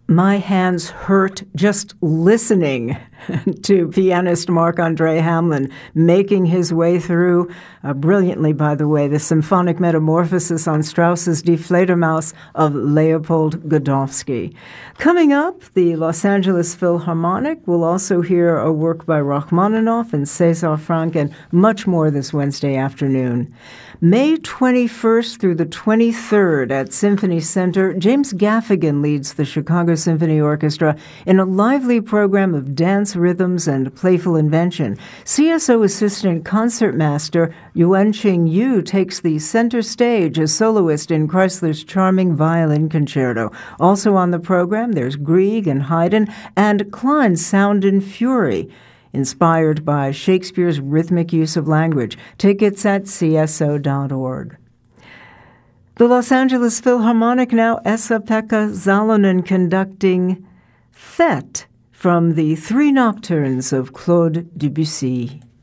My hands hurt just listening to pianist Marc-André Hamelin making his way through, brilliantly, by the way, the symphonic metamorphosis on Strauss's Die Fledermaus of Leopold Godowsky. Coming up, the Los Angeles Philharmonic will also hear a work by Rachmaninoff and César Franck and much more this Wednesday afternoon. May 21st through the 23rd at Symphony Center, James Gaffigan leads the Chicago Symphony Orchestra in a lively program of dance rhythms and playful invention. CSO Assistant Concertmaster Yuanqing Yu takes the center stage as soloist in Chrysler's charming violin concerto. Also on the program, there's Grieg and Haydn and Klein's Sound and Fury, inspired by Shakespeare's rhythmic use of language. Tickets at cso.org. The Los Angeles Philharmonic now, Esa-Pekka Salonen conducting Fête from the Three Nocturnes of Claude Debussy.